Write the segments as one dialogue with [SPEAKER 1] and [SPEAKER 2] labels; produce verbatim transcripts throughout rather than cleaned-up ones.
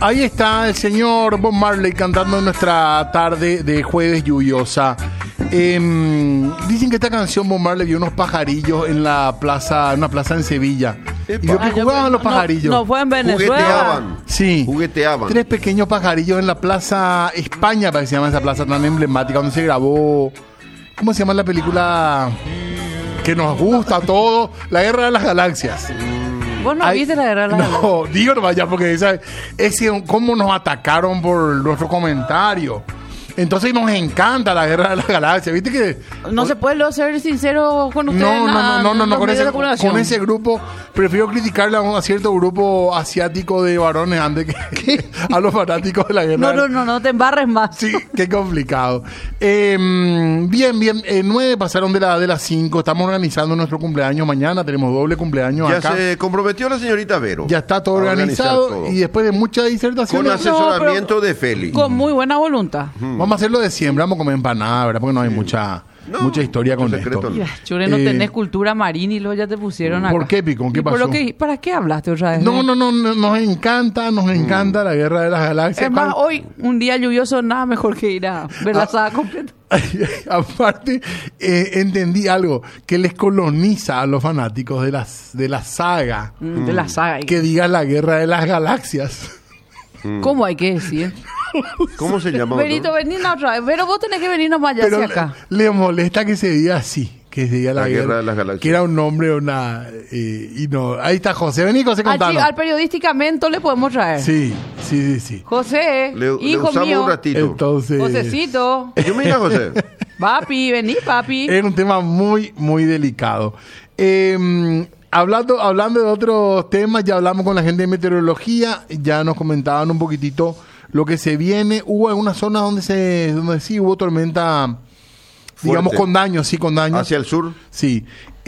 [SPEAKER 1] Ahí está el señor Bob Marley cantando en nuestra tarde de jueves lluviosa. Eh, dicen que esta canción Bob Marley vio unos pajarillos en la plaza, en una plaza en Sevilla.
[SPEAKER 2] Epa.
[SPEAKER 1] Y vio que
[SPEAKER 3] Ah, yo-
[SPEAKER 1] jugaban los
[SPEAKER 3] no-
[SPEAKER 1] pajarillos.
[SPEAKER 3] No, fue en Venezuela.
[SPEAKER 2] Jugueteaban.
[SPEAKER 1] Sí.
[SPEAKER 2] Jugueteaban.
[SPEAKER 1] Tres pequeños pajarillos en la plaza España, para que se llama esa plaza tan emblemática, donde se grabó. ¿Cómo se llama la película que nos gusta a todos? La Guerra de las Galaxias.
[SPEAKER 3] ¿Vos no
[SPEAKER 1] Ay,
[SPEAKER 3] viste la guerra de la galaxia?
[SPEAKER 1] No, digo nomás ya porque esa, ese, cómo nos atacaron por nuestro comentario. Entonces nos encanta la Guerra de las Galaxias. ¿Viste que?
[SPEAKER 3] No se puede luego ser sincero con ustedes.
[SPEAKER 1] No, no,
[SPEAKER 3] nada,
[SPEAKER 1] no, no, no, no,
[SPEAKER 3] los
[SPEAKER 1] con
[SPEAKER 3] medios
[SPEAKER 1] ese,
[SPEAKER 3] de comunicación.
[SPEAKER 1] con ese grupo prefiero criticarle a, un, a cierto grupo asiático de varones antes que, que a los fanáticos de la guerra.
[SPEAKER 3] No, no, no, no te embarres más.
[SPEAKER 1] Sí, qué complicado. Eh, bien, bien, eh, nueve pasaron de, la, de las cinco. Estamos organizando nuestro cumpleaños mañana. Tenemos doble cumpleaños
[SPEAKER 2] Ya
[SPEAKER 1] acá.
[SPEAKER 2] se comprometió la señorita Vero.
[SPEAKER 1] Ya está todo
[SPEAKER 2] a organizar
[SPEAKER 1] organizado.
[SPEAKER 2] todo.
[SPEAKER 1] Y después de muchas
[SPEAKER 2] Con
[SPEAKER 1] disertaciones,
[SPEAKER 2] asesoramiento de Félix.
[SPEAKER 3] Con muy buena voluntad.
[SPEAKER 1] vamos a hacerlo de siempre. Vamos a comer empanadas, ¿verdad? Porque no hay mucha,
[SPEAKER 2] No,
[SPEAKER 1] mucha historia con
[SPEAKER 2] mucho
[SPEAKER 1] esto.
[SPEAKER 2] secreto no.
[SPEAKER 3] Mira, Chure, no
[SPEAKER 1] Eh,
[SPEAKER 3] tenés cultura marina y luego ya te pusieron acá.
[SPEAKER 1] ¿Por qué, Pico? ¿Qué
[SPEAKER 3] ¿Y por
[SPEAKER 1] pasó?
[SPEAKER 3] lo que- ¿Para qué hablaste otra vez?
[SPEAKER 1] No,
[SPEAKER 3] eh?
[SPEAKER 1] no, no, no, nos encanta, nos encanta la Guerra de las Galaxias.
[SPEAKER 3] Es más,
[SPEAKER 1] ¿Cuál-
[SPEAKER 3] hoy, un día lluvioso, nada mejor que ir a ver la saga completa.
[SPEAKER 1] Aparte, eh, entendí algo que les coloniza a los fanáticos de, las, de la saga
[SPEAKER 3] Mm, De la saga.
[SPEAKER 1] que diga la Guerra de las Galaxias.
[SPEAKER 3] ¿Cómo hay que decir?
[SPEAKER 2] ¿Cómo se llama?
[SPEAKER 3] Benito,
[SPEAKER 2] doctor?
[SPEAKER 3] vení otra vez. Pero vos tenés que venirnos más allá
[SPEAKER 1] Pero
[SPEAKER 3] hacia
[SPEAKER 1] le,
[SPEAKER 3] acá.
[SPEAKER 1] le molesta que se diga así, que se diga la,
[SPEAKER 2] La Guerra de las Galaxias.
[SPEAKER 1] que era un nombre, una eh, y no. Ahí está José, vení José,
[SPEAKER 3] Al,
[SPEAKER 1] contanos.
[SPEAKER 3] chi- al periodísticamente le podemos traer.
[SPEAKER 1] Sí, sí, sí, sí.
[SPEAKER 3] José,
[SPEAKER 2] Le, le
[SPEAKER 3] hijo
[SPEAKER 2] usamos
[SPEAKER 3] mío.
[SPEAKER 2] un ratito.
[SPEAKER 1] Entonces,
[SPEAKER 3] Josecito.
[SPEAKER 2] Yo mira, José.
[SPEAKER 3] Papi, vení, papi.
[SPEAKER 1] era un tema muy, muy delicado. Eh, hablando, hablando de otros temas, ya hablamos con la gente de meteorología, ya nos comentaban un poquitito lo que se viene. Hubo algunas zonas donde se, donde sí hubo tormenta, digamos,
[SPEAKER 2] Fuerte.
[SPEAKER 1] con daños, sí, con daños.
[SPEAKER 2] Hacia el sur.
[SPEAKER 1] Sí.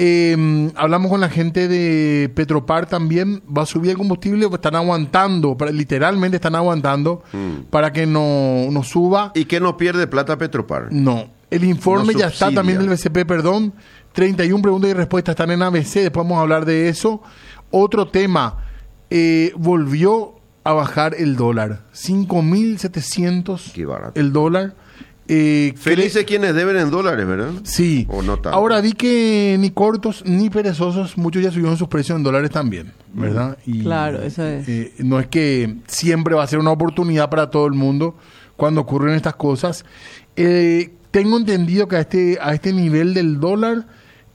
[SPEAKER 1] Eh, hablamos con la gente de Petropar también. Va a subir el combustible, están aguantando, para- literalmente están aguantando para que no, no suba.
[SPEAKER 2] ¿Y qué no pierde plata Petropar?
[SPEAKER 1] No. El informe
[SPEAKER 2] No
[SPEAKER 1] ya está
[SPEAKER 2] subsidia.
[SPEAKER 1] también del B C P, perdón. treinta y una preguntas y respuestas están en A B C. Después vamos a hablar de eso. Otro tema. eh, volvió a bajar el dólar. cinco mil setecientos
[SPEAKER 2] Qué barato.
[SPEAKER 1] el dólar. Eh,
[SPEAKER 2] Felices quienes deben en dólares, ¿verdad?
[SPEAKER 1] Sí.
[SPEAKER 2] O no tanto.
[SPEAKER 1] Ahora vi que ni cortos ni perezosos, muchos ya subieron sus precios en dólares también, ¿verdad? Y,
[SPEAKER 3] Claro, eso es.
[SPEAKER 1] eh, no es que siempre va a ser una oportunidad para todo el mundo cuando ocurren estas cosas. Eh, tengo entendido que a este, a este nivel del dólar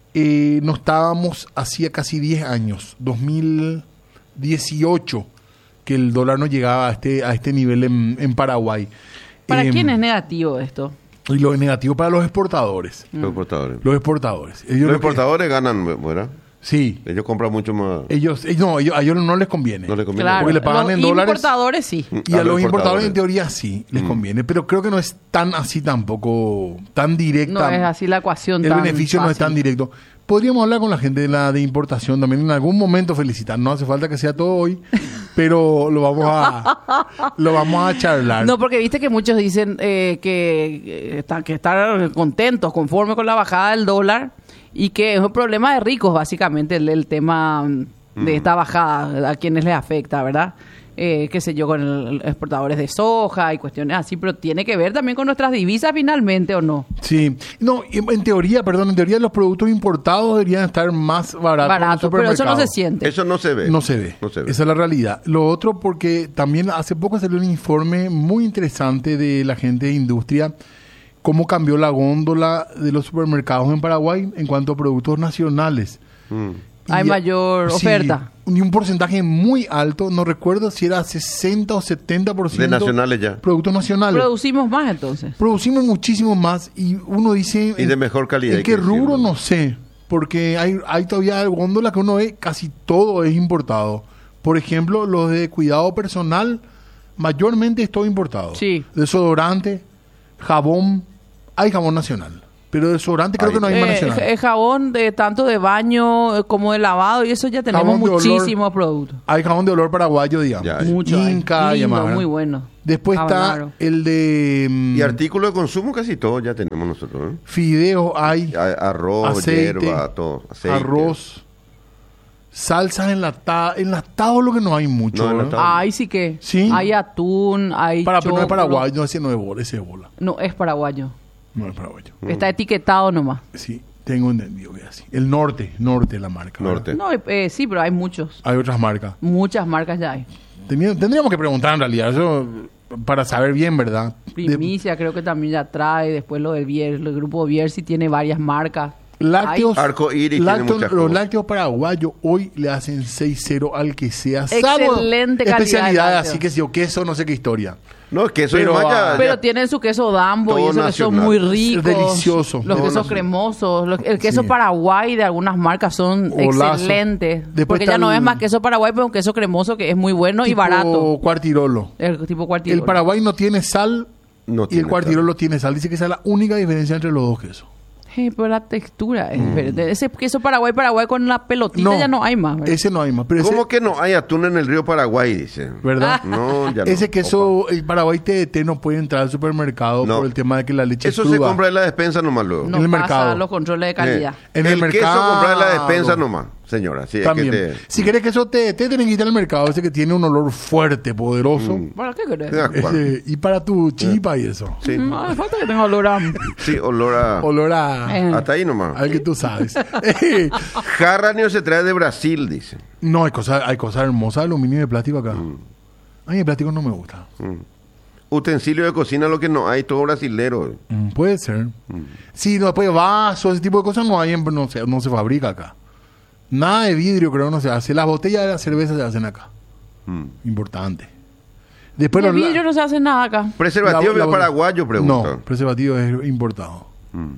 [SPEAKER 1] eh, no estábamos hacía casi diez años, dos mil dieciocho, que el dólar no llegaba a este, a este nivel en, en Paraguay.
[SPEAKER 3] ¿Para
[SPEAKER 1] Em,
[SPEAKER 3] quién es negativo esto?
[SPEAKER 1] Y lo negativo para los exportadores.
[SPEAKER 2] Los exportadores.
[SPEAKER 1] Los exportadores. Ellos
[SPEAKER 2] Los
[SPEAKER 1] lo que-
[SPEAKER 2] exportadores ganan, ¿verdad?
[SPEAKER 1] sí.
[SPEAKER 2] Ellos compran mucho más.
[SPEAKER 1] Ellos, ellos- no, ellos- a ellos no les conviene.
[SPEAKER 2] No les conviene.
[SPEAKER 3] Claro,
[SPEAKER 1] porque le pagan
[SPEAKER 3] los
[SPEAKER 1] en dólares.
[SPEAKER 3] importadores sí.
[SPEAKER 1] Y a, los importadores en teoría sí les conviene. Pero creo que no es tan así tampoco, tan directa.
[SPEAKER 3] No es así la ecuación
[SPEAKER 1] El
[SPEAKER 3] tan
[SPEAKER 1] beneficio no es
[SPEAKER 3] fácil.
[SPEAKER 1] tan directo. Podríamos hablar con la gente de la de importación también en algún momento, felicitar. No hace falta que sea todo hoy, pero lo vamos a lo vamos a charlar.
[SPEAKER 3] No, porque viste que muchos dicen eh, que, que, están, que están contentos, conformes con la bajada del dólar y que es un problema de ricos, básicamente, el, el tema de esta bajada, a quienes les afecta, ¿verdad? Eh, qué sé yo, con el- el exportadores de soja y cuestiones así, pero tiene que ver también con nuestras divisas finalmente, ¿o no?
[SPEAKER 1] Sí, no, en en teoría, perdón, en teoría los productos importados deberían estar más baratos. en el
[SPEAKER 3] Barato, pero eso no
[SPEAKER 1] supermercado.
[SPEAKER 3] se siente.
[SPEAKER 2] Eso no se ve.
[SPEAKER 1] No se ve.
[SPEAKER 2] No se ve.
[SPEAKER 1] Esa es la realidad. Lo otro, porque también hace poco salió un informe muy interesante de la gente de industria, cómo cambió la góndola de los supermercados en Paraguay en cuanto a productos nacionales.
[SPEAKER 2] Mm.
[SPEAKER 3] Hay mayor oferta.
[SPEAKER 1] Y un porcentaje muy alto, no recuerdo si era sesenta o setenta por ciento.
[SPEAKER 2] De nacionales ya.
[SPEAKER 1] Productos nacionales.
[SPEAKER 3] Producimos más entonces.
[SPEAKER 1] Producimos muchísimo más y uno dice...
[SPEAKER 2] Y de mejor calidad,
[SPEAKER 1] ¿En
[SPEAKER 2] hay
[SPEAKER 1] qué
[SPEAKER 2] que
[SPEAKER 1] rubro?
[SPEAKER 2] decirlo.
[SPEAKER 1] No sé, porque hay, hay todavía góndolas que uno ve, casi todo es importado. Por ejemplo, los de cuidado personal, mayormente es todo importado.
[SPEAKER 3] Sí.
[SPEAKER 1] Desodorante, jabón, hay jabón nacional. Pero desodorante creo
[SPEAKER 2] Ay.
[SPEAKER 1] que no hay más
[SPEAKER 3] Eh,
[SPEAKER 1] nacional.
[SPEAKER 3] eh, jabón de tanto de baño eh, como de lavado y eso ya tenemos
[SPEAKER 1] Jabón de olor.
[SPEAKER 3] muchísimos productos.
[SPEAKER 1] Hay jabón de olor paraguayo, digamos.
[SPEAKER 2] Ya, ya.
[SPEAKER 3] Mucho. hay.
[SPEAKER 1] Inca,
[SPEAKER 3] Lindo,
[SPEAKER 1] llamaban.
[SPEAKER 3] muy bueno.
[SPEAKER 1] Después está
[SPEAKER 3] Habanero.
[SPEAKER 1] el de mm,
[SPEAKER 2] Y artículos de consumo casi todos ya tenemos nosotros. ¿eh?
[SPEAKER 1] fideos, hay
[SPEAKER 2] A- Arroz,
[SPEAKER 1] Aceite,
[SPEAKER 2] hierba, todo. Aceite.
[SPEAKER 1] arroz, Salsas enlatadas. Enlatado lo que no hay mucho.
[SPEAKER 2] No,
[SPEAKER 1] ¿verdad?
[SPEAKER 2] enlatado.
[SPEAKER 3] Ay, sí que.
[SPEAKER 1] Sí.
[SPEAKER 3] Hay atún, hay
[SPEAKER 1] Para, pero no es
[SPEAKER 3] choclo.
[SPEAKER 1] paraguayo, no, ese no es bola, ese es bola.
[SPEAKER 3] No, es paraguayo.
[SPEAKER 1] No es paraguayo.
[SPEAKER 3] Está etiquetado nomás.
[SPEAKER 1] Sí, tengo entendido que es así. El norte, norte es la marca. ¿verdad?
[SPEAKER 2] Norte.
[SPEAKER 3] No, eh, sí, pero hay muchos.
[SPEAKER 1] Hay otras marcas.
[SPEAKER 3] Muchas marcas ya hay.
[SPEAKER 1] Tení- Tendríamos que preguntar en realidad, eso para saber bien, ¿verdad? De-
[SPEAKER 3] Primicia creo que también ya trae. Después lo del Bier, el grupo Bier sí tiene varias marcas.
[SPEAKER 1] Lácteos,
[SPEAKER 2] Hay- Arco Iris tiene
[SPEAKER 1] lácteos-
[SPEAKER 2] muchas
[SPEAKER 1] los
[SPEAKER 2] cosas.
[SPEAKER 1] lácteos paraguayos hoy le hacen seis cero al que sea.
[SPEAKER 3] Excelente calidad de
[SPEAKER 1] especialidades
[SPEAKER 3] lácteo.
[SPEAKER 1] así que si o queso, no sé qué historia.
[SPEAKER 2] No, es que eso
[SPEAKER 1] Pero,
[SPEAKER 2] es más ya-
[SPEAKER 1] ah,
[SPEAKER 3] Pero
[SPEAKER 2] ya-
[SPEAKER 3] tienen su queso Dambo y
[SPEAKER 2] Todo
[SPEAKER 3] esos quesos
[SPEAKER 2] nacional.
[SPEAKER 3] muy ricos.
[SPEAKER 1] Es delicioso.
[SPEAKER 3] Los
[SPEAKER 1] Todo
[SPEAKER 3] quesos
[SPEAKER 2] nacional.
[SPEAKER 3] cremosos. los- el queso
[SPEAKER 1] Sí.
[SPEAKER 3] Paraguay de algunas marcas son
[SPEAKER 1] Golazo.
[SPEAKER 3] excelentes.
[SPEAKER 1] Después
[SPEAKER 3] Porque
[SPEAKER 1] está
[SPEAKER 3] ya no
[SPEAKER 1] el-
[SPEAKER 3] es más queso Paraguay, pero un queso cremoso que es muy bueno y
[SPEAKER 1] Tipo
[SPEAKER 3] barato.
[SPEAKER 1] Cuartirolo.
[SPEAKER 3] El tipo cuartillo.
[SPEAKER 1] El Paraguay no tiene sal
[SPEAKER 2] No
[SPEAKER 1] y el
[SPEAKER 2] tiene
[SPEAKER 1] cuartirolo tiene sal. Dice que esa es la única diferencia entre los dos quesos.
[SPEAKER 3] Sí, pero la textura es diferente. Ese queso Paraguay, Paraguay con la pelotita
[SPEAKER 1] No,
[SPEAKER 3] ya no hay más. ¿verdad?
[SPEAKER 1] Ese no hay más. Pero
[SPEAKER 2] ¿Cómo
[SPEAKER 1] ese,
[SPEAKER 2] que no hay atún en el río Paraguay? Dice.
[SPEAKER 1] ¿verdad?
[SPEAKER 2] No, ya no.
[SPEAKER 1] Ese queso, el Paraguay T D T no puede entrar al supermercado
[SPEAKER 2] No.
[SPEAKER 1] por el tema de que la leche
[SPEAKER 2] Eso
[SPEAKER 1] es
[SPEAKER 2] se
[SPEAKER 1] cruda.
[SPEAKER 2] compra en la despensa nomás luego.
[SPEAKER 3] No
[SPEAKER 1] en el
[SPEAKER 3] pasa
[SPEAKER 1] mercado.
[SPEAKER 3] los controles de calidad.
[SPEAKER 2] Eh,
[SPEAKER 1] En
[SPEAKER 2] el,
[SPEAKER 1] el
[SPEAKER 2] queso
[SPEAKER 1] mercado.
[SPEAKER 2] comprar en la despensa nomás, señora. Sí, es que
[SPEAKER 1] También.
[SPEAKER 2] te-
[SPEAKER 1] Si querés queso T D T, tenés que ir al mercado ese que tiene un olor fuerte, poderoso.
[SPEAKER 3] ¿Para qué querés?
[SPEAKER 2] te das cuenta.
[SPEAKER 1] Ese- y para tu chipa y eso.
[SPEAKER 2] Sí,
[SPEAKER 3] No hace falta que tenga olor a...
[SPEAKER 2] sí, olor a...
[SPEAKER 1] Olor a...
[SPEAKER 3] Eh.
[SPEAKER 2] Hasta ahí nomás.
[SPEAKER 1] al que tú sabes. Eh,
[SPEAKER 2] Jarranio se trae de Brasil, dice.
[SPEAKER 1] no, hay cosas, hay cosas hermosas de aluminio y de plástico acá.
[SPEAKER 2] Mm.
[SPEAKER 1] A mí el plástico no me gusta.
[SPEAKER 2] Utensilio de cocina, lo que no hay, todo brasilero.
[SPEAKER 1] Mm, puede ser. Sí, no, después vasos, ese tipo de cosas no hay, en- no se, no se fabrica acá. Nada de vidrio creo no se hace. Las botellas de la cerveza se hacen acá.
[SPEAKER 2] Mm.
[SPEAKER 1] Importante. Después
[SPEAKER 3] De
[SPEAKER 1] los la-
[SPEAKER 3] vidrio no se hace nada acá.
[SPEAKER 2] Preservativo
[SPEAKER 1] la- la-
[SPEAKER 2] paraguayo, pregunta.
[SPEAKER 1] No, preservativo es importado.
[SPEAKER 2] Mm.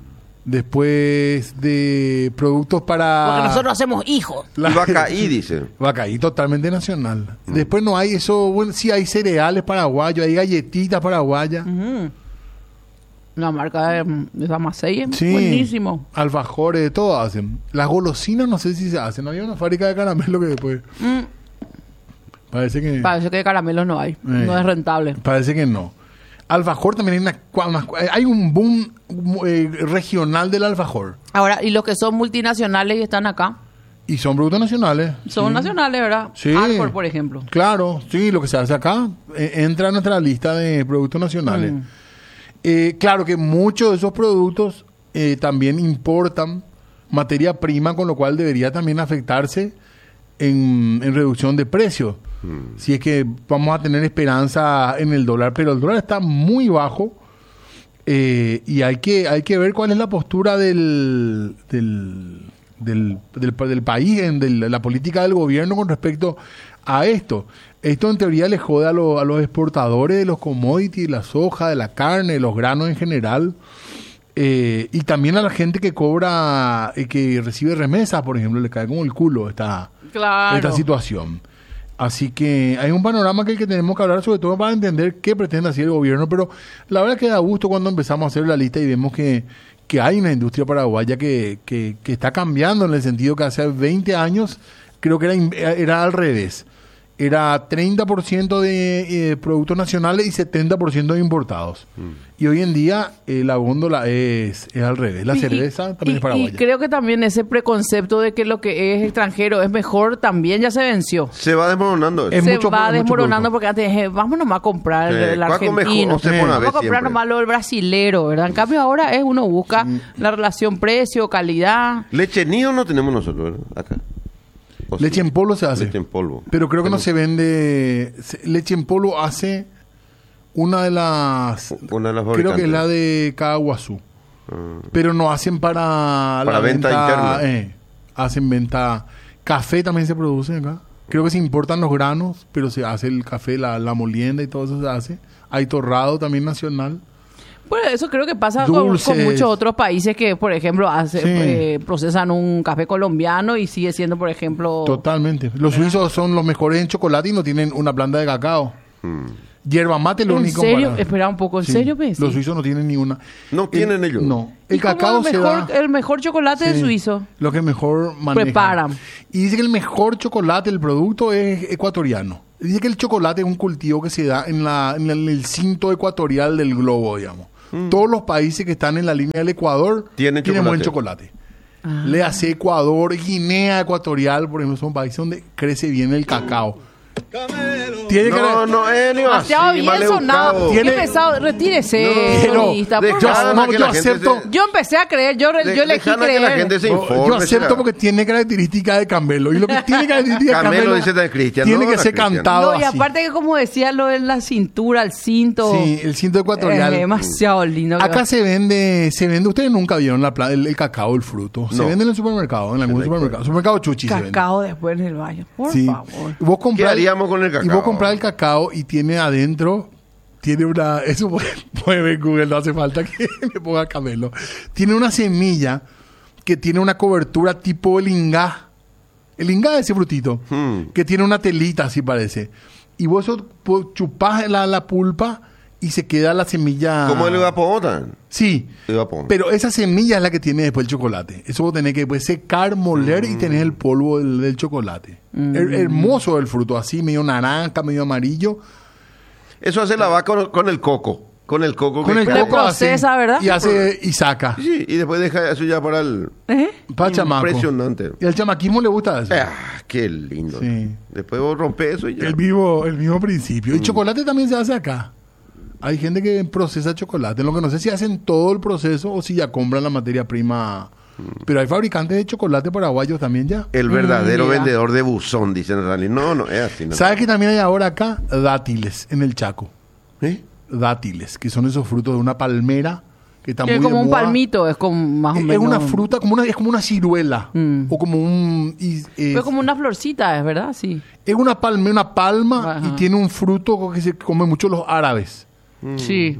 [SPEAKER 1] Después de productos para...
[SPEAKER 3] Porque nosotros hacemos hijos.
[SPEAKER 1] la-
[SPEAKER 2] Y Vacaí, dice.
[SPEAKER 1] Vacaí, totalmente nacional.
[SPEAKER 2] Mm.
[SPEAKER 1] Después no hay eso, bueno, sí hay cereales paraguayos, hay galletitas paraguayas.
[SPEAKER 3] Ujú. La marca de, de Samasei es
[SPEAKER 1] Sí.
[SPEAKER 3] buenísimo.
[SPEAKER 1] Alfajores, de todo hacen. Las golosinas no sé si se hacen. Había una fábrica de caramelo que después...
[SPEAKER 3] Mm,
[SPEAKER 1] Parece que...
[SPEAKER 3] Parece que de caramelos no hay. No es rentable.
[SPEAKER 1] Parece que no. Alfajor también hay una, cua- unas cua- hay un boom eh, regional del alfajor.
[SPEAKER 3] Ahora, y los que son multinacionales y están acá,
[SPEAKER 1] Y son productos nacionales.
[SPEAKER 3] son
[SPEAKER 1] Sí.
[SPEAKER 3] nacionales, ¿verdad?
[SPEAKER 1] Sí.
[SPEAKER 3] Alcor, por ejemplo.
[SPEAKER 1] Claro, sí, lo que se hace acá eh, entra en nuestra lista de productos nacionales.
[SPEAKER 3] Mm.
[SPEAKER 1] Eh, claro que muchos de esos productos eh, también importan materia prima, con lo cual debería también afectarse en, en reducción de precios. Si es que vamos a tener esperanza en el dólar, pero el dólar está muy bajo eh, y hay que, hay que ver cuál es la postura del, del, del, del, del país, en del- la política del gobierno con respecto a esto. Esto en teoría le jode a, lo- a los exportadores de los commodities, la soja, de la carne, de los granos en general. Eh, y también a la gente que cobra, eh, que recibe remesas, por ejemplo, le cae como el culo esta,
[SPEAKER 3] Claro.
[SPEAKER 1] esta situación. Así que hay un panorama que, el que tenemos que hablar, sobre todo para entender qué pretende hacer el gobierno, pero la verdad que da gusto cuando empezamos a hacer la lista y vemos que, que hay una industria paraguaya que, que, que está cambiando, en el sentido que hace veinte años creo que era, in- era al revés. Era treinta por ciento de eh, productos nacionales y setenta por ciento de importados. Y hoy en día eh, la góndola es, es al revés. La
[SPEAKER 3] Y-
[SPEAKER 1] cerveza también
[SPEAKER 3] y-
[SPEAKER 1] es paraguaya.
[SPEAKER 3] Y creo que también ese preconcepto de que lo que es extranjero es mejor también ya se venció.
[SPEAKER 2] Se va desmoronando eso.
[SPEAKER 1] Es
[SPEAKER 3] se
[SPEAKER 1] mucho-
[SPEAKER 3] va
[SPEAKER 1] mucho
[SPEAKER 3] desmoronando
[SPEAKER 1] producto.
[SPEAKER 3] porque antes dije, vamos nomás a comprar
[SPEAKER 2] Sí,
[SPEAKER 3] el, el
[SPEAKER 2] Cuaco
[SPEAKER 3] argentino.
[SPEAKER 2] mejor, se
[SPEAKER 1] pone a
[SPEAKER 3] Vamos
[SPEAKER 2] ver
[SPEAKER 3] a comprar
[SPEAKER 2] siempre.
[SPEAKER 3] nomás lo del brasilero, ¿verdad? En cambio ahora es uno busca la relación precio, calidad.
[SPEAKER 2] Leche nido no tenemos nosotros, ¿verdad? Acá. ¿O sí?
[SPEAKER 1] Leche en polvo se hace.
[SPEAKER 2] Leche en polvo.
[SPEAKER 1] Pero creo que no se vende. se- Leche en polvo hace una de las.
[SPEAKER 2] Una de las
[SPEAKER 1] Creo que es
[SPEAKER 2] fabricantes.
[SPEAKER 1] la de Caguazú. Pero no hacen para.
[SPEAKER 2] Para
[SPEAKER 1] la
[SPEAKER 2] venta interna.
[SPEAKER 1] eh, hacen venta. Café también se produce acá. Creo que se importan los granos, pero se hace el café, la, la molienda y todo eso se hace. Hay torrado también nacional.
[SPEAKER 3] Por eso creo que pasa con,
[SPEAKER 1] Dulces.
[SPEAKER 3] con muchos otros países que, por ejemplo, hace,
[SPEAKER 1] Sí.
[SPEAKER 3] eh, procesan un café colombiano y sigue siendo, por ejemplo...
[SPEAKER 1] Totalmente. Los suizos son los mejores en chocolate y no tienen una planta de cacao.
[SPEAKER 2] Mm.
[SPEAKER 1] Yerba mate es lo
[SPEAKER 3] ¿En
[SPEAKER 1] único.
[SPEAKER 3] serio?
[SPEAKER 1] para-
[SPEAKER 3] Espera un poco, ¿en
[SPEAKER 1] Sí.
[SPEAKER 3] serio, pues?
[SPEAKER 1] Los suizos no tienen ni una.
[SPEAKER 2] No tienen ellos.
[SPEAKER 1] No.
[SPEAKER 3] ¿Y
[SPEAKER 1] El
[SPEAKER 3] cómo
[SPEAKER 1] cacao
[SPEAKER 3] el
[SPEAKER 1] se
[SPEAKER 3] mejor,
[SPEAKER 1] da.
[SPEAKER 3] el mejor chocolate
[SPEAKER 1] Sí,
[SPEAKER 3] de suizo?
[SPEAKER 1] Lo que mejor manejan.
[SPEAKER 3] Preparan.
[SPEAKER 1] Y dice que el mejor chocolate, el producto es ecuatoriano. Dice que el chocolate es un cultivo que se da en, la, en, el, en el cinto ecuatorial del globo, digamos. Todos los países que están en la línea del Ecuador
[SPEAKER 2] Tienen
[SPEAKER 1] tienen buen
[SPEAKER 2] chocolate.
[SPEAKER 1] chocolate.
[SPEAKER 3] Ah.
[SPEAKER 1] Le hace Ecuador, Guinea Ecuatorial, por ejemplo, son países donde crece bien el cacao. Tiene que
[SPEAKER 2] No, no, es ni
[SPEAKER 3] Demasiado
[SPEAKER 2] así,
[SPEAKER 3] bien
[SPEAKER 2] mal
[SPEAKER 3] sonado.
[SPEAKER 2] educado.
[SPEAKER 1] Tiene-
[SPEAKER 3] Qué pesado. Retírese,
[SPEAKER 1] No,
[SPEAKER 3] periodista, por
[SPEAKER 2] deja-
[SPEAKER 1] Yo,
[SPEAKER 3] favor.
[SPEAKER 1] no,
[SPEAKER 2] que
[SPEAKER 1] yo
[SPEAKER 2] la gente
[SPEAKER 1] acepto.
[SPEAKER 2] se-
[SPEAKER 3] Yo empecé a creer, yo,
[SPEAKER 2] De-
[SPEAKER 3] yo elegí
[SPEAKER 2] dejala que la
[SPEAKER 3] creer.
[SPEAKER 2] gente se
[SPEAKER 1] Yo-
[SPEAKER 2] informe.
[SPEAKER 1] yo acepto
[SPEAKER 2] será.
[SPEAKER 1] porque tiene características de Camelo. Y lo que tiene características de
[SPEAKER 2] Camelo
[SPEAKER 1] Camelo
[SPEAKER 2] dice de Cristian,
[SPEAKER 1] tiene
[SPEAKER 2] no
[SPEAKER 1] que
[SPEAKER 2] de
[SPEAKER 1] ser
[SPEAKER 2] Cristian.
[SPEAKER 1] cantado
[SPEAKER 3] No, y
[SPEAKER 1] así.
[SPEAKER 3] aparte que como decía lo de la cintura, el cinto.
[SPEAKER 1] Sí, el cinto ecuatorial.
[SPEAKER 3] Es demasiado lindo. que
[SPEAKER 1] Acá
[SPEAKER 3] va.
[SPEAKER 1] se vende, se vende, ustedes nunca vieron la pla- el, el cacao, el fruto. Se
[SPEAKER 2] No.
[SPEAKER 1] vende en el supermercado, en algún
[SPEAKER 2] En la
[SPEAKER 1] supermercado. Supermercado Chuchi se vende.
[SPEAKER 3] Cacao después en el baño. Por
[SPEAKER 1] Sí.
[SPEAKER 3] favor.
[SPEAKER 1] Y vos comprás,
[SPEAKER 2] ¿Qué haríamos con el
[SPEAKER 1] Y vos
[SPEAKER 2] cacao?
[SPEAKER 1] comprás el cacao y tiene adentro, tiene una, eso puede, puede ver Google, no hace falta que le ponga Camelo. Tiene una semilla que tiene una cobertura tipo el ingá. El ingá es ese frutito,
[SPEAKER 2] Hmm.
[SPEAKER 1] que tiene una telita así parece. Y vos eso, pues, chupás la, la pulpa y se queda la semilla.
[SPEAKER 2] ¿Cómo el evapotran?
[SPEAKER 1] Sí.
[SPEAKER 2] Evapotran.
[SPEAKER 1] Pero esa semilla es la que tiene después el chocolate. Eso vos tenés que después secar, moler y tenés el polvo del, del chocolate. Her- hermoso el fruto, así, medio naranja, medio amarillo.
[SPEAKER 2] Eso hace la vaca con, con el coco. Con el coco.
[SPEAKER 1] Con
[SPEAKER 2] que
[SPEAKER 1] el
[SPEAKER 2] cae.
[SPEAKER 1] coco así.
[SPEAKER 3] procesa, ¿verdad?
[SPEAKER 1] Y hace y saca.
[SPEAKER 2] Sí, y después deja eso ya para el...
[SPEAKER 3] ¿Eh?
[SPEAKER 1] Para chamaco.
[SPEAKER 2] Impresionante.
[SPEAKER 1] Y al chamaquismo le gusta eso.
[SPEAKER 2] Ah, qué lindo.
[SPEAKER 1] Sí.
[SPEAKER 2] Después vos rompes eso y ya.
[SPEAKER 1] El mismo, el mismo principio. Y chocolate también se hace acá. Hay gente que procesa chocolate. Lo que no sé si hacen todo el proceso o si ya compran la materia prima. Pero hay fabricantes de chocolate paraguayos también ya.
[SPEAKER 2] El verdadero
[SPEAKER 3] Mm, mira.
[SPEAKER 2] vendedor de buzón, dicen en realidad. No, no, es así. No.
[SPEAKER 1] ¿Sabes que también hay ahora acá? Dátiles en el Chaco.
[SPEAKER 2] ¿Eh?
[SPEAKER 1] Dátiles, que son esos frutos de una palmera que está
[SPEAKER 3] Que
[SPEAKER 1] muy
[SPEAKER 3] es como
[SPEAKER 1] de
[SPEAKER 3] un
[SPEAKER 1] moda.
[SPEAKER 3] palmito, es como más o
[SPEAKER 1] Es, es
[SPEAKER 3] menos.
[SPEAKER 1] una fruta, como una, es como una ciruela.
[SPEAKER 3] Mm.
[SPEAKER 1] O como un... y, es,
[SPEAKER 3] Es como una florcita, es verdad, sí.
[SPEAKER 1] es una palma, una palma
[SPEAKER 3] Ajá.
[SPEAKER 1] y tiene un fruto que se come mucho los árabes.
[SPEAKER 3] Sí.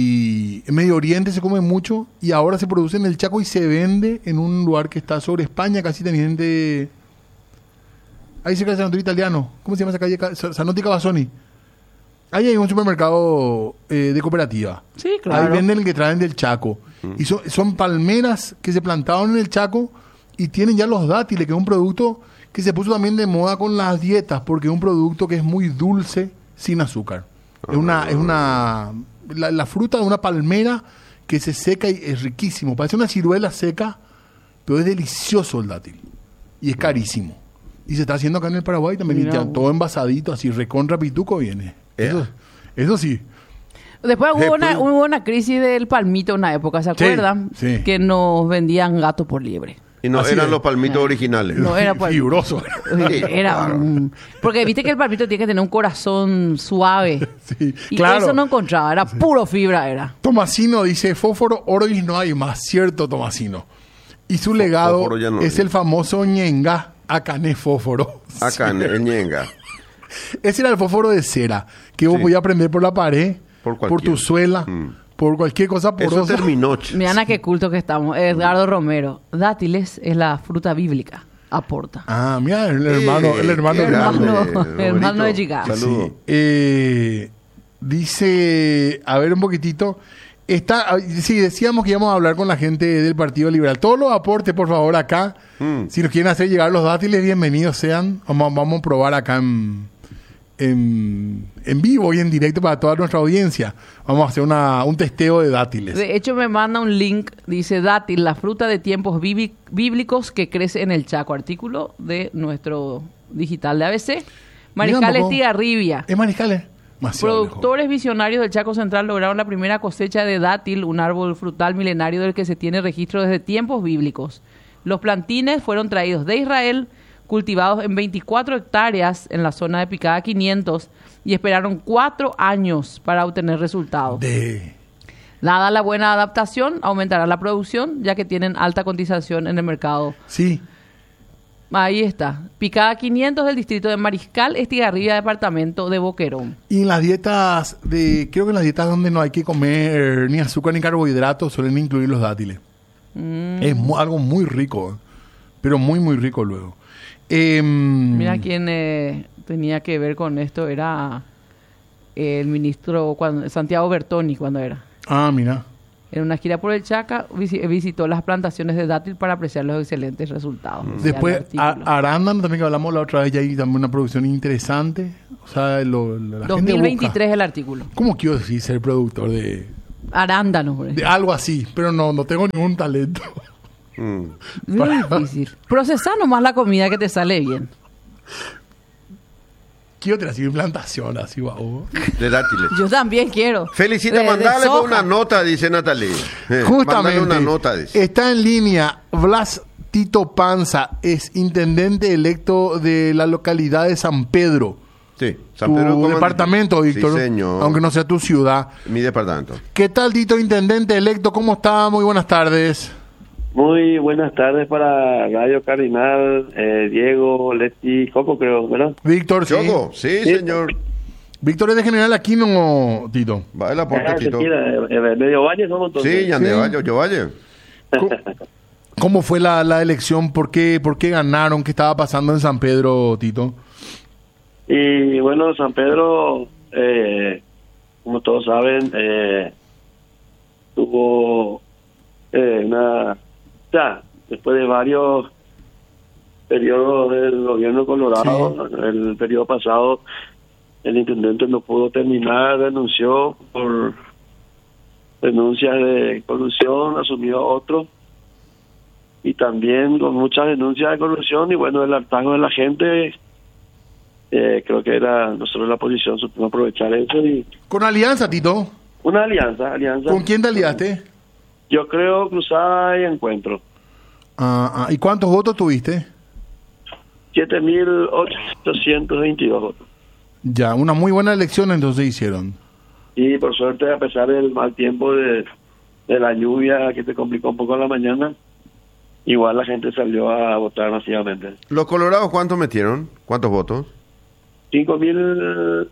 [SPEAKER 1] Y en Medio Oriente se come mucho y ahora se produce en el Chaco y se vende en un lugar que está sobre España, casi teniente... Ahí cerca del Sanotti Italiano. ¿Cómo se llama esa calle? Ca- Sa- Sanotti Cavazzoni. Ahí hay un supermercado eh, de cooperativa.
[SPEAKER 3] Sí, claro.
[SPEAKER 1] Ahí venden el que traen del Chaco. Y son, son palmeras que se plantaron en el Chaco y tienen ya los dátiles, que es un producto que se puso también de moda con las dietas, porque es un producto que es muy dulce sin azúcar. Es una, es una la, la fruta de una palmera que se seca y es riquísimo. Parece una ciruela seca, pero es delicioso el dátil. Y es carísimo. Y se está haciendo acá en el Paraguay también.
[SPEAKER 3] Mira
[SPEAKER 1] y ya
[SPEAKER 3] vos.
[SPEAKER 1] todo envasadito, así recontra pituco viene.
[SPEAKER 2] Ea.
[SPEAKER 1] Eso, eso sí.
[SPEAKER 3] Después hubo una,
[SPEAKER 2] Después-
[SPEAKER 3] hubo una crisis del palmito en una época, ¿se
[SPEAKER 1] Sí,
[SPEAKER 3] acuerdan?
[SPEAKER 1] sí.
[SPEAKER 3] Que nos vendían gato por liebre.
[SPEAKER 2] Y no
[SPEAKER 1] Así
[SPEAKER 2] eran
[SPEAKER 1] es.
[SPEAKER 2] los palmitos originales.
[SPEAKER 3] No era por-
[SPEAKER 1] Fibroso.
[SPEAKER 2] Sí,
[SPEAKER 3] Era
[SPEAKER 2] claro.
[SPEAKER 3] un- Porque viste que el palmito tiene que tener un corazón suave.
[SPEAKER 1] Sí,
[SPEAKER 3] Y
[SPEAKER 1] claro.
[SPEAKER 3] eso no encontraba, era puro fibra, era.
[SPEAKER 1] Tomasino dice, fósforo, Orbis no hay más. Cierto, Tomasino. Y su legado
[SPEAKER 2] fósforo ya no
[SPEAKER 1] es
[SPEAKER 2] hay.
[SPEAKER 1] el famoso ñenga, acané fósforo.
[SPEAKER 2] Acá en, en Ñenga.
[SPEAKER 1] Ese era el fósforo de cera, que vos
[SPEAKER 2] Sí.
[SPEAKER 1] podías prender por la pared,
[SPEAKER 2] Por
[SPEAKER 1] por,
[SPEAKER 2] cualquier.
[SPEAKER 1] tu suela,
[SPEAKER 2] Mm.
[SPEAKER 1] por cualquier cosa
[SPEAKER 2] Eso
[SPEAKER 1] porosa.
[SPEAKER 2] terminó. ch-
[SPEAKER 3] Mirá qué culto que estamos. Edgardo Romero. Dátiles es la fruta bíblica. Aporta.
[SPEAKER 1] Ah, mira, el hermano, el hermano.
[SPEAKER 2] qué
[SPEAKER 1] del
[SPEAKER 2] grande,
[SPEAKER 3] hermano-
[SPEAKER 2] Roberito.
[SPEAKER 3] hermano de Chicago.
[SPEAKER 2] Saludos.
[SPEAKER 1] Sí. Eh, dice, a ver un poquitito. Está, ah, sí, decíamos que íbamos a hablar con la gente del Partido Liberal. Todos los aportes, por favor, acá.
[SPEAKER 2] Mm.
[SPEAKER 1] Si nos quieren hacer llegar los dátiles, bienvenidos sean. Vamos, vamos a probar acá en, en, en vivo y en directo para toda nuestra audiencia. Vamos a hacer una, un testeo de dátiles.
[SPEAKER 3] De hecho, me manda un link. Dice dátil, la fruta de tiempos bíbli- bíblicos que crece en el Chaco. Artículo de nuestro digital de A B C. Mariscal
[SPEAKER 1] Mira un poco.
[SPEAKER 3] Estigarribia.
[SPEAKER 1] ¿Es mariscales? Demasiado
[SPEAKER 3] Productores visionarios del Chaco Central lograron la primera cosecha de dátil, un árbol frutal milenario del que se tiene registro desde tiempos bíblicos. Los plantines fueron traídos de Israel, cultivados en veinticuatro hectáreas en la zona de Picada quinientos y esperaron cuatro años para obtener resultados.
[SPEAKER 1] De...
[SPEAKER 3] Dada la buena adaptación, aumentará la producción, ya que tienen alta cotización en el mercado.
[SPEAKER 1] Sí.
[SPEAKER 3] Ahí está. Picada quinientos del distrito de Mariscal, Estigarribia, departamento de Boquerón.
[SPEAKER 1] Y en las dietas, de creo que en las dietas donde no hay que comer ni azúcar ni carbohidratos, suelen incluir los dátiles.
[SPEAKER 3] Mm.
[SPEAKER 1] Es mu- algo muy rico, pero muy, muy rico luego. Em,
[SPEAKER 3] Mira quién eh, tenía que ver con esto, era el ministro cuando, Santiago Bertoni, cuando era.
[SPEAKER 1] Ah, mira.
[SPEAKER 3] En una gira por el Chaca, visi- visitó las plantaciones de dátil para apreciar los excelentes resultados. decía el
[SPEAKER 1] Después, a-
[SPEAKER 3] artículo.
[SPEAKER 1] arándano también que hablamos la otra vez, ya hay también una producción interesante. O sea, lo, la gente
[SPEAKER 3] dos mil veintitrés
[SPEAKER 1] busca.
[SPEAKER 3] el artículo.
[SPEAKER 1] ¿Cómo quiero decir ser productor de,
[SPEAKER 3] Arándanos, por
[SPEAKER 1] de
[SPEAKER 3] ejemplo.
[SPEAKER 1] algo así? Pero no, no tengo ningún talento.
[SPEAKER 2] Mm.
[SPEAKER 3] Muy difícil. Procesá nomás la comida que te sale bien.
[SPEAKER 1] Quiero tener así implantación, así, guau.
[SPEAKER 2] De dátiles.
[SPEAKER 3] Yo también quiero.
[SPEAKER 2] Felicita,
[SPEAKER 3] De- de
[SPEAKER 2] mandale
[SPEAKER 3] soja.
[SPEAKER 2] por una nota, dice Natalie. Eh,
[SPEAKER 1] Justamente,
[SPEAKER 2] mándale una nota, dice.
[SPEAKER 1] está en línea Blas Tito Panza, es intendente electo de la localidad de San Pedro.
[SPEAKER 2] Sí, San
[SPEAKER 1] Tu
[SPEAKER 2] Pedro de Comandante.
[SPEAKER 1] departamento, Víctor,
[SPEAKER 2] Sí, señor.
[SPEAKER 1] aunque no sea tu ciudad.
[SPEAKER 2] Mi departamento.
[SPEAKER 1] ¿Qué tal, Tito, intendente electo? ¿Cómo está? Muy buenas tardes.
[SPEAKER 4] Muy buenas tardes para Radio Cardinal, eh, Diego, Leti, Coco, creo, ¿verdad?
[SPEAKER 1] Víctor, sí.
[SPEAKER 2] Choco, sí,
[SPEAKER 4] Sí.
[SPEAKER 2] señor.
[SPEAKER 1] Víctor es de General Aquino, Tito.
[SPEAKER 2] Va a la puerta,
[SPEAKER 4] Ah,
[SPEAKER 2] Tito.
[SPEAKER 4] Shakira, eh, eh, Medio Valle somos entonces.
[SPEAKER 2] Sí, Yande
[SPEAKER 1] Sí.
[SPEAKER 2] Valle, yo Valle.
[SPEAKER 1] ¿Cómo, cómo fue la, la elección? ¿Por qué, ¿Por qué ganaron? ¿Qué estaba pasando en San Pedro, Tito?
[SPEAKER 4] Y bueno, San Pedro, eh, como todos saben, eh, tuvo eh, una... Ya, después de varios periodos del gobierno colorado, el periodo pasado, el intendente no pudo terminar, renunció por denuncias de corrupción, asumió otro, y también con muchas denuncias de corrupción, y bueno, el hartazgo de la gente, eh, creo que era nosotros la posición, supimos aprovechar eso, y
[SPEAKER 1] Con alianza, Tito.
[SPEAKER 4] una alianza, alianza.
[SPEAKER 1] ¿Con quién te aliaste?
[SPEAKER 4] Yo creo Cruzada y Encuentro.
[SPEAKER 1] Ah, ah, ¿y cuántos votos tuviste?
[SPEAKER 4] siete mil ochocientos veintidós votos.
[SPEAKER 1] Ya, una muy buena elección entonces hicieron.
[SPEAKER 4] Y por suerte, a pesar del mal tiempo de, de la lluvia que se complicó un poco en la mañana, igual la gente salió a votar masivamente.
[SPEAKER 2] ¿Los colorados cuántos metieron? ¿Cuántos votos?
[SPEAKER 4] cinco mil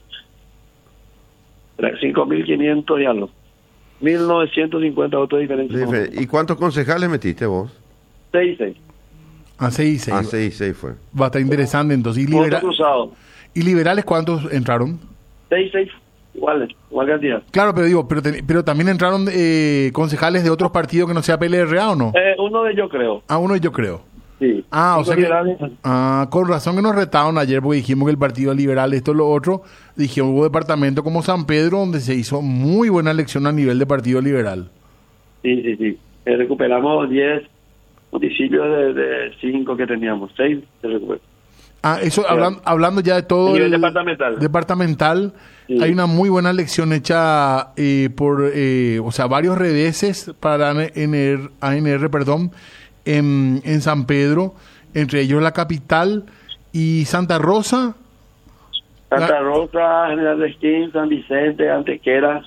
[SPEAKER 4] cinco mil quinientos y algo. mil novecientos cincuenta votos diferentes.
[SPEAKER 2] ¿Y cuántos concejales metiste vos?
[SPEAKER 4] seis seis.
[SPEAKER 1] A seis, seis.
[SPEAKER 2] Ah, seis, seis fue.
[SPEAKER 1] Va a estar interesante entonces. ¿Y,
[SPEAKER 4] Voto
[SPEAKER 1] libera-
[SPEAKER 4] cruzado.
[SPEAKER 1] ¿Y liberales cuántos entraron?
[SPEAKER 4] seis seis. Igual, igual cantidad.
[SPEAKER 1] Claro, pero digo, pero, te- pero también entraron eh, concejales de otros partidos que no sea P L R A o no.
[SPEAKER 4] Eh, uno de ellos creo.
[SPEAKER 1] Ah, uno yo creo.
[SPEAKER 4] Sí.
[SPEAKER 1] Ah, o sea que,
[SPEAKER 4] Liberales.
[SPEAKER 1] ah, con razón que nos retaron ayer porque dijimos que el Partido Liberal, esto lo otro, dijimos hubo departamento como San Pedro donde se hizo muy buena elección a nivel de Partido Liberal.
[SPEAKER 4] Sí, sí, sí. Eh, recuperamos diez municipios de, de cinco que teníamos. seis se recuperan.
[SPEAKER 1] Ah, eso
[SPEAKER 4] Claro.
[SPEAKER 1] hablan- hablando ya de todo
[SPEAKER 4] A nivel
[SPEAKER 1] el
[SPEAKER 4] departamental.
[SPEAKER 1] departamental,
[SPEAKER 4] Sí.
[SPEAKER 1] hay una muy buena elección hecha eh, por, eh, o sea, varios reveses para A N R, A N R, perdón, en, en San Pedro, entre ellos la capital y Santa Rosa.
[SPEAKER 4] Santa Rosa, General de Esquín, San Vicente, Antequera,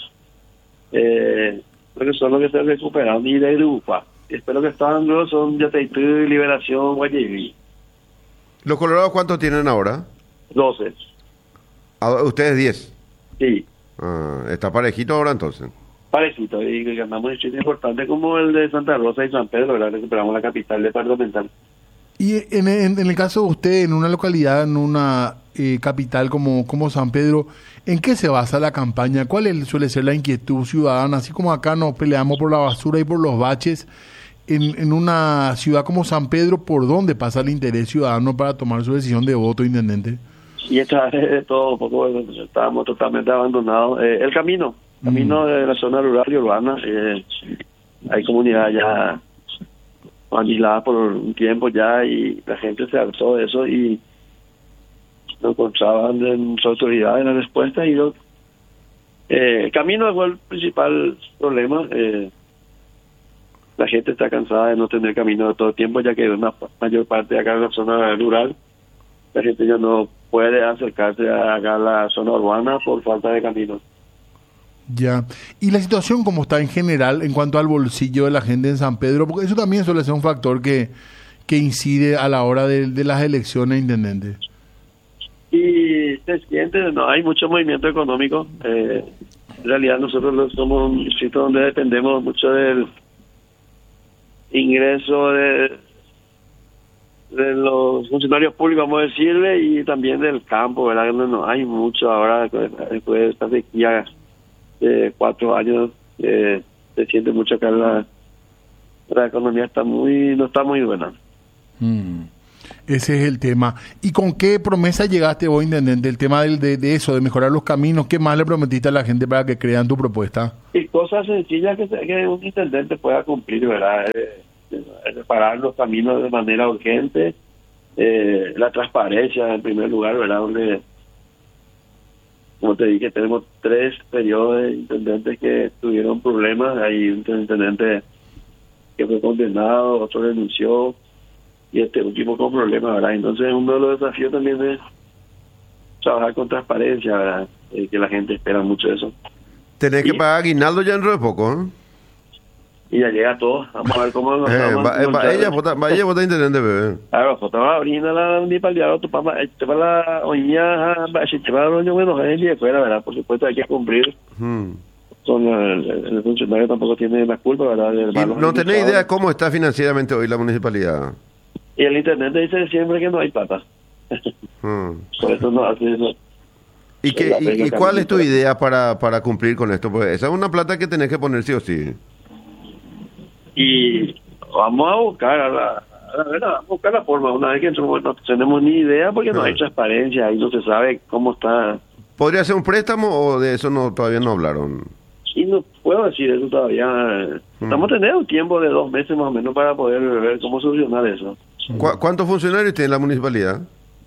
[SPEAKER 4] eh, creo que son los que se recuperaron, y de Grupa. Espero que estaban luego son Yateitú, Liberación, Guayaquil.
[SPEAKER 2] ¿Los colorados cuántos tienen ahora?
[SPEAKER 4] doce.
[SPEAKER 2] Ah, ustedes diez.
[SPEAKER 4] Sí,
[SPEAKER 2] Ah, está parejito ahora entonces.
[SPEAKER 4] parecido. Y que ganamos distritos importantes como el de Santa Rosa y San Pedro, ¿verdad? Recuperamos la capital departamental.
[SPEAKER 1] Y en, en- en el caso de usted, en una localidad, en una eh, capital como, como San Pedro, ¿en qué se basa la campaña? ¿Cuál es- suele ser la inquietud ciudadana? Así como acá nos peleamos por la basura y por los baches, en, en una ciudad como San Pedro, ¿por dónde pasa el interés ciudadano para tomar su decisión de voto, intendente?
[SPEAKER 4] Y esta vez de todo, un poco, bueno, pues, estábamos totalmente abandonados. Eh, el camino, camino de la zona rural y urbana, eh, hay comunidades ya aniquiladas por un tiempo ya y la gente se hartó de eso y no encontraban en sus autoridades la respuesta y yo, eh, el camino fue el principal problema. Eh, la gente está cansada de no tener camino de todo el tiempo, ya que una mayor parte de acá en la zona rural la gente ya no puede acercarse a acá a la zona urbana por falta de caminos.
[SPEAKER 1] Ya. ¿Y la situación cómo está en general en cuanto al bolsillo de la gente en San Pedro? Porque eso también suele ser un factor que, que incide a la hora de, de las elecciones, intendente.
[SPEAKER 4] Y se siente, no hay mucho movimiento económico. Eh, en realidad nosotros no somos un distrito donde dependemos mucho del ingreso de, de los funcionarios públicos, vamos a decirle, y también del campo, ¿verdad? No, no hay mucho ahora, después de esta sequía de cuatro años, eh, se siente mucho acá la, la economía está muy, no está muy buena.
[SPEAKER 1] Mm. Ese es el tema. ¿Y con qué promesa llegaste vos, intendente? El tema del, de, de eso, de mejorar los caminos. ¿Qué más le prometiste a la gente para que crean tu propuesta?
[SPEAKER 4] Y cosas sencillas que, se- que un intendente pueda cumplir, ¿verdad? Eh, reparar los caminos de manera urgente, eh, la transparencia en primer lugar, ¿verdad? Donde, como te dije, tenemos tres periodos de intendentes que tuvieron problemas. Hay un intendente que fue condenado, otro renunció y este último con problemas, ¿verdad? Entonces uno de los desafíos también es trabajar con transparencia, ¿verdad? Eh, que la gente espera mucho eso.
[SPEAKER 2] Tenés
[SPEAKER 4] Sí.
[SPEAKER 2] que pagar aguinaldo ya dentro de poco, ¿eh?
[SPEAKER 4] Y ya llega todo. Vamos a ver cómo nos
[SPEAKER 2] Eh,
[SPEAKER 4] vamos
[SPEAKER 2] va- eh, va- ella vota, va ella vota intendente, bebé.
[SPEAKER 4] Claro, pues estaba abriendo la municipalidad, tu papá, te va la oña, si te va a los buenos años y después, la verdad, por supuesto hay que cumplir
[SPEAKER 2] Hmm.
[SPEAKER 4] con el, el funcionario, tampoco tiene la culpa, ¿verdad? del
[SPEAKER 2] Y
[SPEAKER 4] malo
[SPEAKER 2] no tenés
[SPEAKER 4] administrador.
[SPEAKER 2] idea cómo está financieramente hoy la municipalidad.
[SPEAKER 4] Y el internet dice siempre que no hay plata.
[SPEAKER 2] Hmm.
[SPEAKER 4] Por eso no hace eso.
[SPEAKER 2] ¿Y, qué,
[SPEAKER 4] La
[SPEAKER 2] y,
[SPEAKER 4] pega
[SPEAKER 2] y cuál es tu
[SPEAKER 4] caminito.
[SPEAKER 2] idea para, para cumplir con esto? Pues esa es una plata que tenés que poner sí o sí.
[SPEAKER 4] Y vamos a buscar a la, a la verdad, vamos a buscar la forma. Una vez que entramos, no tenemos ni idea porque no hay transparencia y no se sabe cómo está.
[SPEAKER 2] ¿Podría ser un préstamo o de eso no todavía no hablaron?
[SPEAKER 4] Y no puedo decir eso todavía. Estamos teniendo un tiempo de dos meses más o menos para poder ver cómo solucionar eso.
[SPEAKER 2] ¿Cu- ¿Cuántos funcionarios tiene la municipalidad?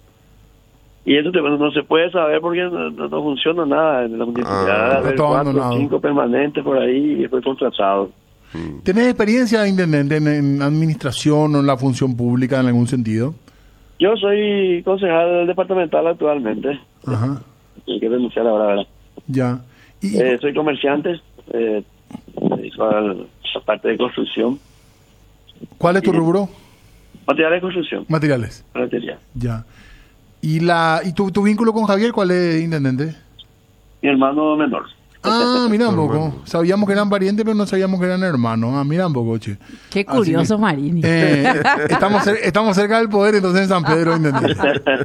[SPEAKER 4] Y eso te- no se puede saber porque no, no- no funciona nada en la municipalidad.
[SPEAKER 2] Ah,
[SPEAKER 4] A ver,
[SPEAKER 1] está
[SPEAKER 4] cuatro,
[SPEAKER 1] abandonado.
[SPEAKER 4] cinco permanentes por ahí y después contratados.
[SPEAKER 1] ¿Tenés experiencia, intendente, en, en administración o en la función pública en algún sentido?
[SPEAKER 4] Yo soy concejal departamental actualmente.
[SPEAKER 1] Ajá,
[SPEAKER 4] Hay que renunciar ahora, ¿verdad?
[SPEAKER 1] ya. Y,
[SPEAKER 4] Eh, soy comerciante, eh, me dedico a la parte de construcción,
[SPEAKER 1] ¿Cuál es tu rubro?
[SPEAKER 4] materiales de construcción,
[SPEAKER 1] Materiales,
[SPEAKER 4] material.
[SPEAKER 1] ya. ¿Y la y tu, tu vínculo con Javier cuál es, intendente?
[SPEAKER 4] Mi hermano menor.
[SPEAKER 1] Ah, mira un poco.
[SPEAKER 2] Hermano.
[SPEAKER 1] Sabíamos que eran parientes, pero no sabíamos que eran hermanos. Ah, mira un poco, che.
[SPEAKER 3] Qué
[SPEAKER 1] Así
[SPEAKER 3] curioso,
[SPEAKER 1] que,
[SPEAKER 3] Marini.
[SPEAKER 1] eh, estamos, cer- estamos cerca del poder, entonces en San Pedro, intendente.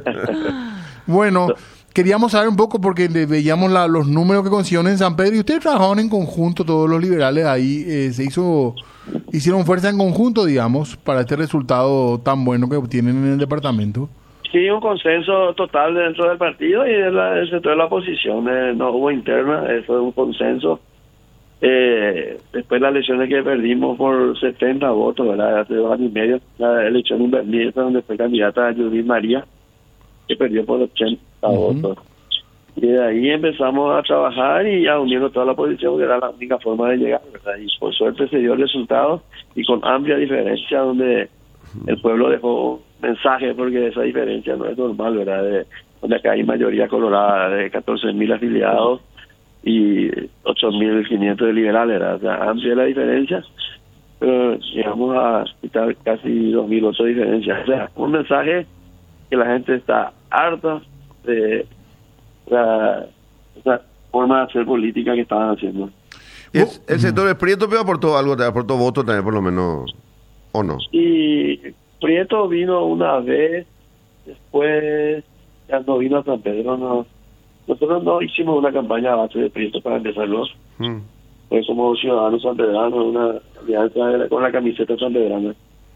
[SPEAKER 1] Bueno, queríamos saber un poco porque le veíamos la- los números que consiguieron en San Pedro y ustedes trabajaron en conjunto, todos los liberales ahí, eh, se hizo, hicieron fuerza en conjunto, digamos, para este resultado tan bueno que obtienen en el departamento.
[SPEAKER 4] Sí, un consenso total dentro del partido y de la, del sector de la oposición. Eh, no hubo interna, eh, fue un consenso. Eh, después las elecciones que perdimos por setenta votos, ¿verdad? Hace dos años y medio, la elección invertida donde fue candidata Judith María, que perdió por ochenta votos. Y de ahí empezamos a trabajar y a uniendo toda la oposición, que era la única forma de llegar, ¿verdad? Y por suerte se dio el resultado y con amplia diferencia, donde el pueblo dejó mensaje, porque esa diferencia no es normal, ¿verdad? De, donde acá hay mayoría colorada de catorce mil afiliados y ocho mil quinientos de liberales, ¿verdad? O sea, amplia la diferencia, pero llegamos a quitar casi dos mil ocho diferencias. O sea, un mensaje que la gente está harta de la, esa forma de hacer política que estaban haciendo.
[SPEAKER 2] Y el, el sector de Prieto pero aportó algo, te aportó votos también por lo menos, ¿o no?
[SPEAKER 4] Y Prieto vino una vez, después ya no vino a San Pedro. No. Nosotros no hicimos una campaña a base de Prieto para empezarlo.
[SPEAKER 2] Mm.
[SPEAKER 4] Pues somos ciudadanos sanpedranos, una alianza de la- con la camiseta sanpedrana.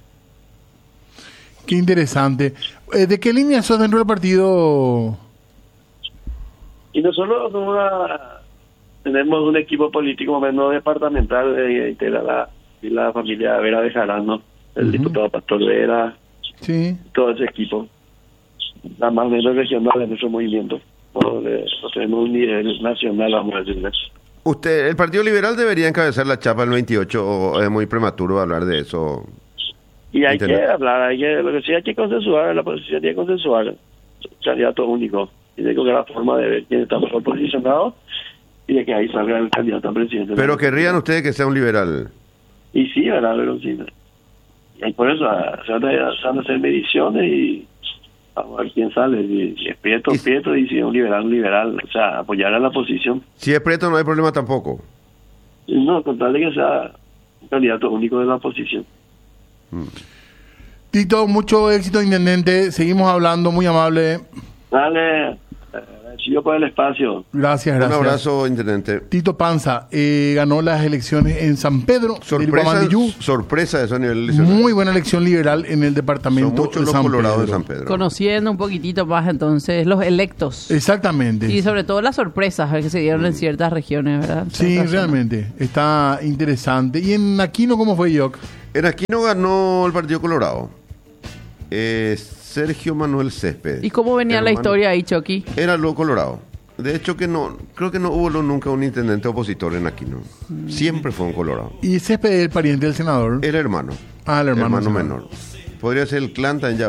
[SPEAKER 1] Qué interesante. Eh, ¿De qué línea sos dentro del partido?
[SPEAKER 4] Y nosotros somos una- tenemos un equipo político más o menos departamental de, integra la, y la familia Vera de Jarano, el
[SPEAKER 1] Ujú.
[SPEAKER 4] diputado Pastor Vera,
[SPEAKER 1] Sí.
[SPEAKER 4] todo ese equipo. La más o menos regional de nuestro movimiento. No, de- no tenemos un nivel nacional, vamos a decirle.
[SPEAKER 2] Usted, ¿el Partido Liberal debería encabezar la chapa el veintiocho o es muy prematuro hablar de eso?
[SPEAKER 4] Y hay
[SPEAKER 2] Entiendo.
[SPEAKER 4] que hablar, hay que, lo que sí hay que consensuar, la posición tiene que consensuar, candidato único. Y de que es la forma de ver quién está mejor posicionado y de que ahí salga el candidato a presidente.
[SPEAKER 2] Pero querrían ustedes que sea un liberal.
[SPEAKER 4] Y sí, ¿verdad? Pero sí. Y por eso ah, se van, a, se van a hacer mediciones y vamos a ver quién sale. Si, si es Prieto,
[SPEAKER 2] Y-
[SPEAKER 4] Prieto, y si es un liberal, un liberal. O sea, apoyar a la posición.
[SPEAKER 2] Si es Prieto no hay problema tampoco.
[SPEAKER 4] Y no, con tal de que sea un candidato único de la oposición.
[SPEAKER 1] Tito, mucho éxito, intendente. Seguimos hablando, muy amable.
[SPEAKER 4] Dale, eh, agradecido por el espacio.
[SPEAKER 1] Gracias,
[SPEAKER 2] Un
[SPEAKER 1] gracias.
[SPEAKER 2] abrazo, intendente.
[SPEAKER 1] Tito Panza eh, ganó las elecciones en San Pedro, del
[SPEAKER 2] Sorpresa,
[SPEAKER 1] Guamandiyú.
[SPEAKER 2] sorpresa eso a nivel nacional.
[SPEAKER 1] Muy buena elección liberal en el
[SPEAKER 2] Son
[SPEAKER 1] departamento
[SPEAKER 2] muchos
[SPEAKER 1] de
[SPEAKER 2] los
[SPEAKER 1] San
[SPEAKER 2] colorados
[SPEAKER 1] Pedro.
[SPEAKER 2] de San Pedro.
[SPEAKER 3] Conociendo un poquitito más entonces los electos.
[SPEAKER 1] Exactamente.
[SPEAKER 3] Y sobre todo las sorpresas que se dieron en ciertas regiones, ¿verdad?
[SPEAKER 1] Sí,
[SPEAKER 3] Ciertas zonas.
[SPEAKER 1] realmente. Está interesante. ¿Y en Aquino cómo fue, Yoc?
[SPEAKER 2] En Aquino ganó el Partido Colorado. Eh, Sergio Manuel Céspedes.
[SPEAKER 3] ¿Y cómo venía la
[SPEAKER 2] hermano-
[SPEAKER 3] historia ahí, Chucky?
[SPEAKER 2] Era lo Colorado. De hecho que no, creo que no hubo lo- nunca un intendente opositor en Aquino. Siempre fue un Colorado.
[SPEAKER 1] Y Céspedes, el pariente del senador.
[SPEAKER 2] Era hermano.
[SPEAKER 1] Ah, el hermano del senador.
[SPEAKER 2] menor. Podría ser el clan también.